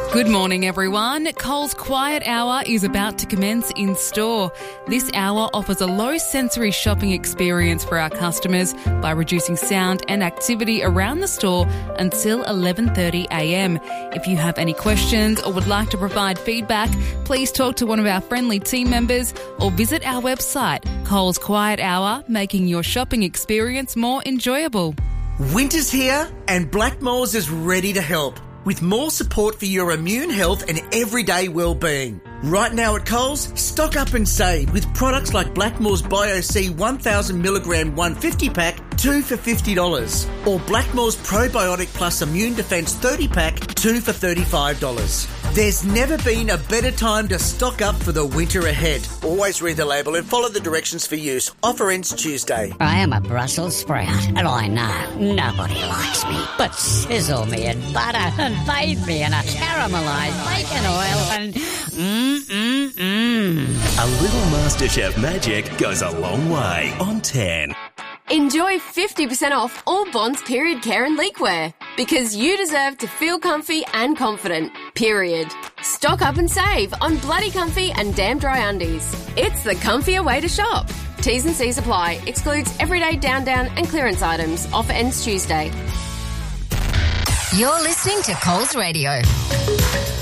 Good morning, everyone. Coles Quiet Hour is about to commence in store. This hour offers a low sensory shopping experience for our customers by reducing sound and activity around the store until 11:30am. If you have any questions or would like to provide feedback, please talk to one of our friendly team members or visit our website, Coles Quiet Hour, making your shopping experience more enjoyable. Winter's here and Blackmores is ready to help with more support for your immune health and everyday well-being. Right now at Coles, stock up and save with products like Blackmores Bio-C 1000mg 150-pack, 2 for $50. Or Blackmores Probiotic Plus Immune Defense 30-pack, 2 for $35. There's never been a better time to stock up for the winter ahead. Always read the label and follow the directions for use. Offer ends Tuesday. I am a Brussels sprout, and I know nobody likes me. But sizzle me in butter and bathe me in a caramelised bacon oil and A little MasterChef magic goes a long way on 10. Enjoy 50% off all Bonds period care and leakwear because you deserve to feel comfy and confident, period. Stock up and save on Bloody Comfy and Damn Dry Undies. It's the comfier way to shop. T's and C's apply. Excludes everyday down and clearance items. Offer ends Tuesday. You're listening to Coles Radio.